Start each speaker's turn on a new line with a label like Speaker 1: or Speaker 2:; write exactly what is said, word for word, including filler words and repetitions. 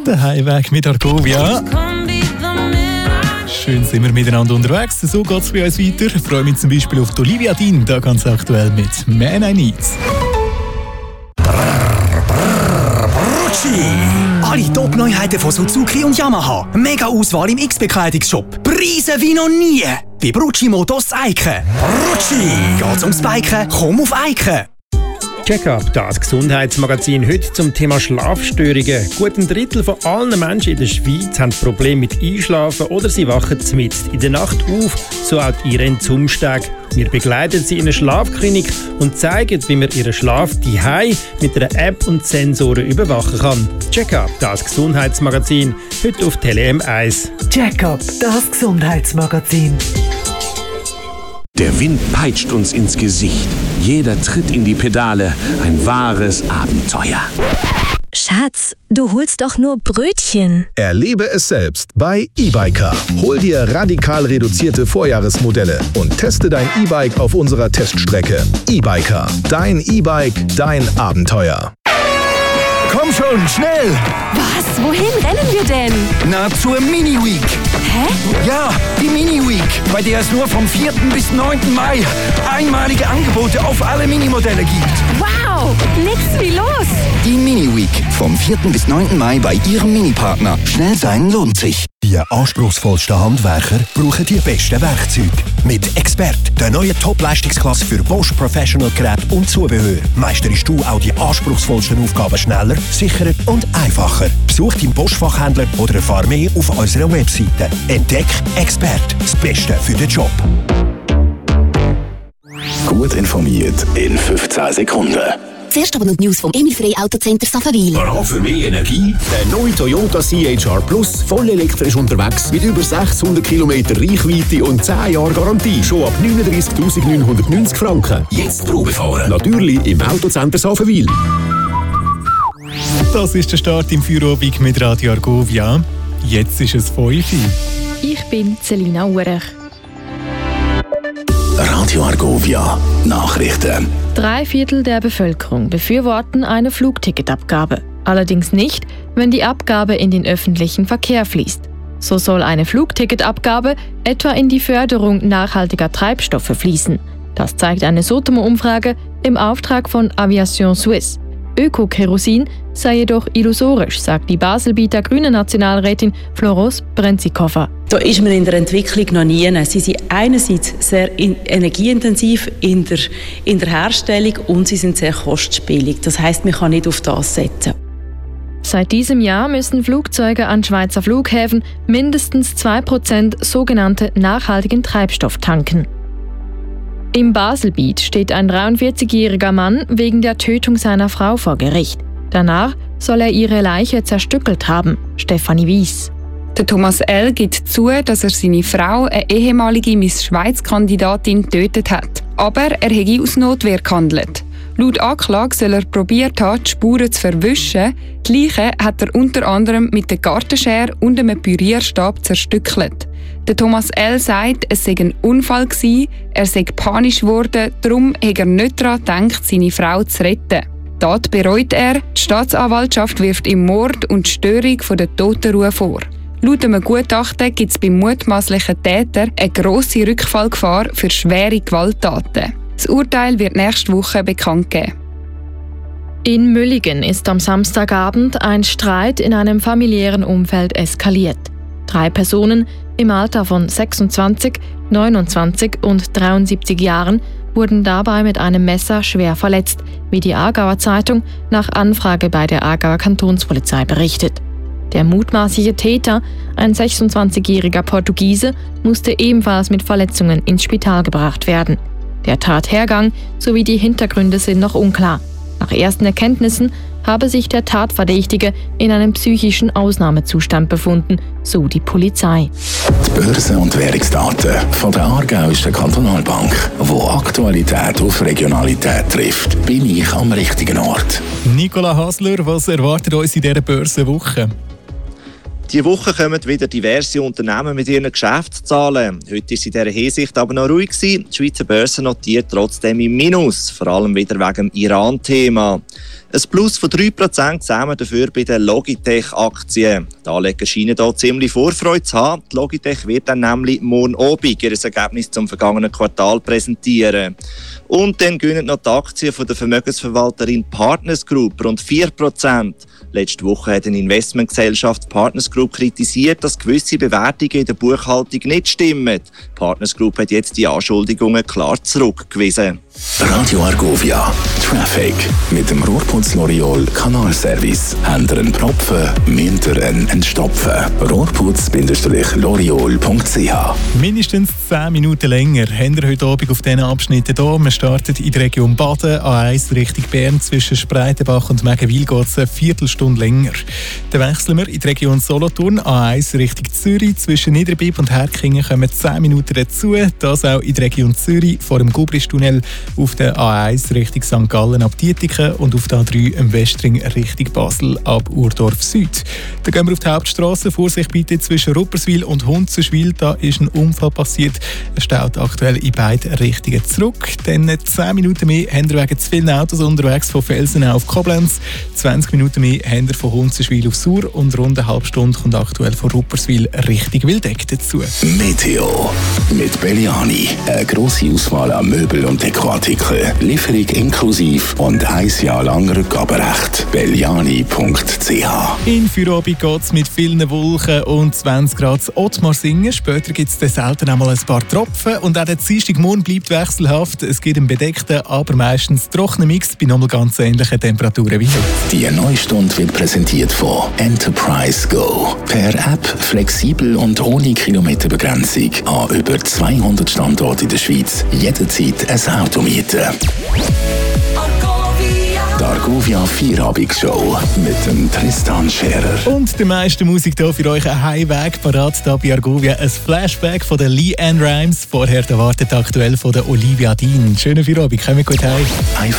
Speaker 1: Der Heimweg mit Argovia. Schön sind wir miteinander unterwegs. So geht es bei uns weiter. Ich freue mich zum Beispiel auf die Olivia Dean, da ganz aktuell mit Man I Need.
Speaker 2: Alle Top-Neuheiten von Suzuki und Yamaha. Mega Auswahl im X-Bekleidungsshop. Preise wie noch nie. Bei Brucci Motors Eiken. Brucci. Geht's ums Biken? Komm auf Eiken.
Speaker 3: Check-up, das Gesundheitsmagazin heute zum Thema Schlafstörungen. Gut ein Drittel von allen Menschen in der Schweiz haben Probleme mit Einschlafen oder sie wachen mitten in der Nacht auf, so auch Irene Zumsteg. Wir begleiten sie in einer Schlafklinik und zeigen, wie man ihren Schlaf daheim mit einer App und Sensoren überwachen kann. Check-up, das Gesundheitsmagazin, heute auf Tele M eins.
Speaker 4: Check-up, das Gesundheitsmagazin.
Speaker 5: Der Wind peitscht uns ins Gesicht. Jeder Tritt in die Pedale. Ein wahres Abenteuer.
Speaker 6: Schatz, du holst doch nur Brötchen.
Speaker 7: Erlebe es selbst bei eBiker. Hol dir radikal reduzierte Vorjahresmodelle und teste dein E-Bike auf unserer Teststrecke. eBiker. Dein E-Bike, dein Abenteuer.
Speaker 2: Komm schon, schnell!
Speaker 6: Was? Wohin rennen wir denn?
Speaker 2: Na, zur Mini-Week.
Speaker 6: Hä?
Speaker 2: Ja, die Mini-Week, bei der es nur vom vierten bis neunten Mai einmalige Angebote auf alle Minimodelle gibt.
Speaker 6: Wow, nix wie los.
Speaker 2: Die Mini-Week, vom vierten bis neunten Mai bei Ihrem Mini-Partner. Schnell sein lohnt sich.
Speaker 8: Die anspruchsvollsten Handwerker brauchen die besten Werkzeuge. Mit Expert, der neuen Top-Leistungsklasse für Bosch Professional Geräte und Zubehör, meisterst du auch die anspruchsvollsten Aufgaben schneller, sicherer und einfacher. Besuch deinen Bosch-Fachhändler oder erfahre mehr auf unserer Webseite. Entdeck Expert, das Beste für den Job.
Speaker 5: Gut informiert in fünfzehn Sekunden.
Speaker 9: Zuerst aber noch die News vom Emil Frey Autocenter Saffenwil.
Speaker 5: Bereit für mehr Energie? Der neue Toyota C H R Plus, voll elektrisch unterwegs, mit über sechshundert Kilometer Reichweite und zehn Jahre Garantie. Schon ab neununddreissigtausendneunhundertneunzig Franken. Jetzt Probe fahren. Natürlich im Autocenter Saffenwil.
Speaker 1: Das ist der Start im Feierabend mit Radio Argovia. Jetzt ist es fünf Uhr.
Speaker 10: Ich bin Selina Urech.
Speaker 5: Radio Argovia. Nachrichten.
Speaker 10: Drei Viertel der Bevölkerung befürworten eine Flugticketabgabe. Allerdings nicht, wenn die Abgabe in den öffentlichen Verkehr fließt. So soll eine Flugticketabgabe etwa in die Förderung nachhaltiger Treibstoffe fließen. Das zeigt eine Sotomo-Umfrage im Auftrag von Aviation Suisse. Öko-Kerosin sei jedoch illusorisch, sagt die Baselbieter Grüne Nationalrätin Floros Brenzikofer.
Speaker 11: Da ist man in der Entwicklung noch nie. Sie sind einerseits sehr in, energieintensiv in der, in der Herstellung und sie sind sehr kostspielig. Das heisst, man kann nicht auf das setzen.
Speaker 10: Seit diesem Jahr müssen Flugzeuge an Schweizer Flughäfen mindestens zwei Prozent sogenannte nachhaltigen Treibstoff tanken. Im Baselbiet steht ein dreiundvierzigjähriger Mann wegen der Tötung seiner Frau vor Gericht. Danach soll er ihre Leiche zerstückelt haben. Stefanie Wies.
Speaker 12: Der Thomas L. gibt zu, dass er seine Frau, eine ehemalige Miss-Schweiz-Kandidatin, getötet hat. Aber er hätte aus Notwehr gehandelt. Laut Anklage soll er probiert haben, die Spuren zu verwischen. Die Leiche hat er unter anderem mit der Gartenschere und einem Pürierstab zerstückelt. Der Thomas L. sagt, es sei ein Unfall gewesen, er sei panisch geworden, darum hätte er nicht daran gedacht, seine Frau zu retten. Die Tat bereut er. Die Staatsanwaltschaft wirft ihm Mord und Störung von der Totenruhe vor. Laut einem Gutachten gibt es beim mutmaßlichen Täter eine grosse Rückfallgefahr für schwere Gewalttaten. Das Urteil wird nächste Woche bekannt geben.
Speaker 10: In Mülligen ist am Samstagabend ein Streit in einem familiären Umfeld eskaliert. Drei Personen im Alter von sechsundzwanzig, neunundzwanzig und dreiundsiebzig Jahren wurden dabei mit einem Messer schwer verletzt, wie die Aargauer Zeitung nach Anfrage bei der Aargauer Kantonspolizei berichtet. Der mutmaßliche Täter, ein sechsundzwanzigjähriger Portugiese, musste ebenfalls mit Verletzungen ins Spital gebracht werden. Der Tathergang sowie die Hintergründe sind noch unklar. Nach ersten Erkenntnissen habe sich der Tatverdächtige in einem psychischen Ausnahmezustand befunden, so die Polizei.
Speaker 5: Die Börsen- und Währungsdaten von der Aargauischen Kantonalbank, wo Aktualität auf Regionalität trifft, bin ich am richtigen Ort.
Speaker 1: Nicola Hasler, was erwartet uns in dieser Börsenwoche?
Speaker 13: Diese Woche kommen wieder diverse Unternehmen mit ihren Geschäftszahlen. Heute war es in dieser Hinsicht aber noch ruhig gewesen. Die Schweizer Börse notiert trotzdem im Minus, vor allem wieder wegen dem Iran-Thema. Ein Plus von drei Prozent sehen wir dafür bei den Logitech-Aktien. Die Anleger scheinen hier ziemlich Vorfreude zu haben. Die Logitech wird dann nämlich morgen Abend ihr Ergebnis zum vergangenen Quartal präsentieren. Und dann gewinnen noch die Aktien von der Vermögensverwalterin Partners Group rund vier Prozent. Letzte Woche hat eine Investmentgesellschaft Partners Group kritisiert, dass gewisse Bewertungen in der Buchhaltung nicht stimmen. Partners Group hat jetzt die Anschuldigungen klar zurückgewiesen.
Speaker 5: Radio Argovia Traffic mit dem Rohrputz L'Oreal Kanalservice. Habt ihr einen Propfen, müsst ihr einen entstopfen. rohrputz L'Oreal punkt c h.
Speaker 1: Mindestens zehn Minuten länger haben wir heute Abend auf diesen Abschnitten hier. Wir starten in der Region Baden, A eins Richtung Bern. Zwischen Spreitenbach und Megenwil geht es eine Viertelstunde länger. Dann wechseln wir in die Region Solothurn, A eins Richtung Zürich. Zwischen Niederbipp und Herkingen kommen zehn Minuten dazu. Das auch in der Region Zürich vor dem Gubristunnel. Auf der A eins Richtung Sankt Gallen ab Dietiken und auf der A drei im Westring Richtung Basel ab Urdorf Süd. Dann gehen wir auf die Hauptstrasse. Vorsicht bitte zwischen Rupperswil und Hunzerschwil. Da ist ein Unfall passiert. Er staut aktuell in beide Richtungen zurück. Dann zehn Minuten mehr haben wir wegen zu vielen Autos unterwegs von Felsenau auf Koblenz. zwanzig Minuten mehr haben wir von Hunzerschwil auf Sur und rund eine halbe Stunde kommt aktuell von Rupperswil Richtung Wildeck dazu.
Speaker 5: Meteo mit Belliani. Eine grosse Auswahl an Möbel und Dekoartikeln. Lieferung inklusiv und ein Jahr lang Rückgaberecht. belliani punkt c h.
Speaker 1: In Feierabend geht es mit vielen Wolken und zwanzig Grad zu Ottmarsingen. Später gibt es dann selten einmal ein paar Tropfen. Und auch der Dienstagmorgen bleibt wechselhaft. Es gibt einen bedeckten, aber meistens trockenen Mix bei nochmal ganz ähnlichen Temperaturen wie heute.
Speaker 5: Die neue Stunde wird präsentiert von Enterprise Go. Per App flexibel und ohne Kilometerbegrenzung an über zweihundert Standorten in der Schweiz jederzeit ein Auto mieten. Die Argovia Vierabend-Show mit dem Tristan Scherer.
Speaker 1: Und der meiste Musik hier für euch ein Heimweg parat hier bei Argovia. Ein Flashback von der Lee Ann Rimes. Vorher erwartet aktuell von der Olivia Dean. Schönen Feierabend, kommt gut heim.